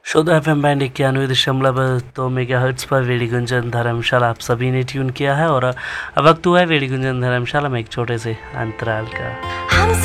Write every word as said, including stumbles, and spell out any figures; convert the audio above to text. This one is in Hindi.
शुद्ध एफ एम बैंड इक्यानवे दशमलव दो मेगा हर्ट्स पर वेड़ी गुंजन धर्मशाला आप सभी ने ट्यून किया है। और अब वक्त हुआ है वेड़ी गुंजन धर्मशाला में एक छोटे से अंतराल का।